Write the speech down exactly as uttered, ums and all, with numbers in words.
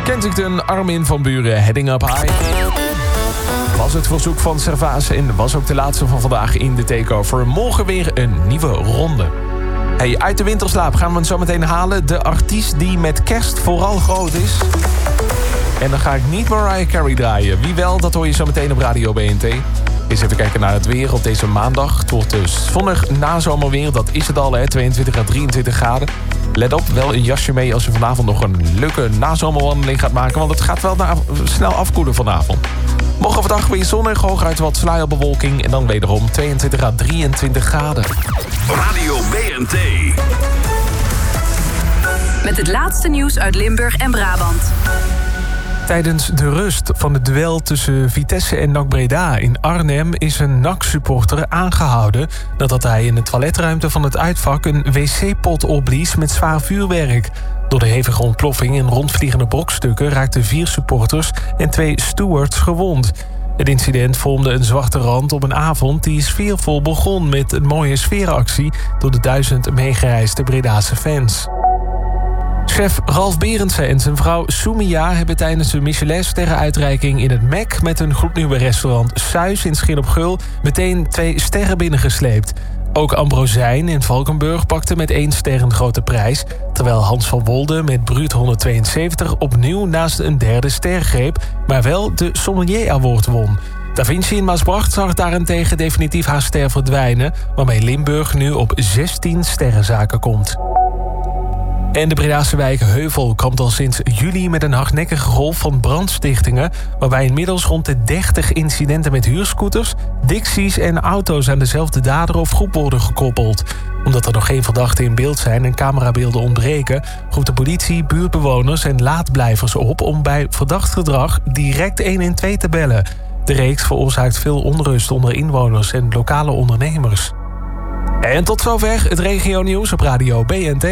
Kensington, Armin van Buuren, Heading Up High. Was het verzoek van Servaas en was ook de laatste van vandaag in de Takeover. Morgen weer een nieuwe ronde. Hey, uit de winterslaap gaan we het zo meteen halen. De artiest die met kerst vooral groot is. En dan ga ik niet Mariah Carey draaien. Wie wel, dat hoor je zo meteen op Radio B N T. Eens even kijken naar het weer op deze maandag. Het wordt dus zonnig nazomerweer. Dat is het al, hè? tweeëntwintig à drieëntwintig graden. Let op, wel een jasje mee als je vanavond nog een leuke nazomerwandeling gaat maken. Want het gaat wel na, snel afkoelen vanavond. Morgen overdag weer zonnig, hooguit wat sluierbewolking. En dan wederom tweeëntwintig à drieëntwintig graden. Radio B N T. Met het laatste nieuws uit Limburg en Brabant. Tijdens de rust van het duel tussen Vitesse en N A C Breda in Arnhem is een N A C-supporter aangehouden nadat hij in de toiletruimte van het uitvak een wc-pot opblies met zwaar vuurwerk. Door de hevige ontploffing en rondvliegende brokstukken raakten vier supporters en twee stewards gewond. Het incident vormde een zwarte rand op een avond die sfeervol begon met een mooie sfeeractie door de duizend meegereisde Bredase fans. Chef Ralf Berendsen en zijn vrouw Soumia hebben tijdens de Michelin-sterrenuitreiking in het Mac met hun gloednieuwe restaurant Suis in Schin op Geul meteen twee sterren binnengesleept. Ook Ambrosijn in Valkenburg pakte met één ster een grote prijs, terwijl Hans van Wolde met Bruut honderdtweeënzeventig opnieuw naast een derde ster greep, maar wel de Sommelier Award won. Da Vinci in Maasbracht zag daarentegen definitief haar ster verdwijnen, waarmee Limburg nu op zestien sterrenzaken komt. En de Bredase wijk Heuvel kampt al sinds juli met een hardnekkige golf van brandstichtingen, waarbij inmiddels rond de dertig incidenten met huurscooters, Dixies en auto's aan dezelfde dader of groep worden gekoppeld. Omdat er nog geen verdachten in beeld zijn en camerabeelden ontbreken, roept de politie buurtbewoners en laatblijvers op om bij verdacht gedrag direct honderdtwaalf te bellen. De reeks veroorzaakt veel onrust onder inwoners en lokale ondernemers. En tot zover het regionieuws op Radio B N T.